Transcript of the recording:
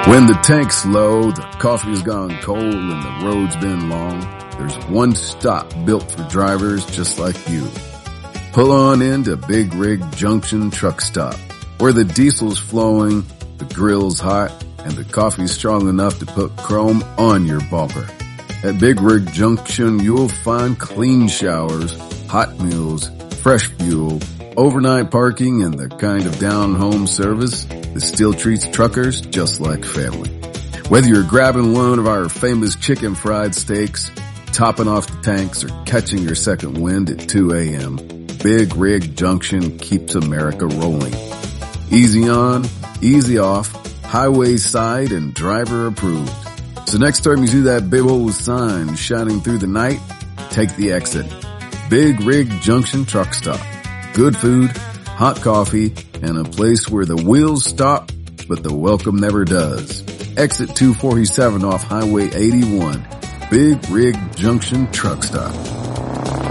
When the tank's low, the coffee's gone cold, and the road's been long, there's one stop built for drivers just like you. Pull on into Big Rig Junction Truck Stop, where the diesel's flowing, the grill's hot, and the coffee's strong enough to put chrome on your bumper. At Big Rig Junction, you'll find clean showers, hot meals, fresh fuel, overnight parking, and the kind of down-home service that still treats truckers just like family. Whether you're grabbing one of our famous chicken fried steaks, topping off the tanks, or catching your second wind at 2 a.m., Big Rig Junction keeps America rolling. Easy on, easy off, highway side, and driver approved. So next time you see that big old sign shining through the night, take the exit. Big Rig Junction Truck Stop. Good food, hot coffee, and a place where the wheels stop, but the welcome never does. Exit 247 off Highway 81. Big Rig Junction Truck Stop.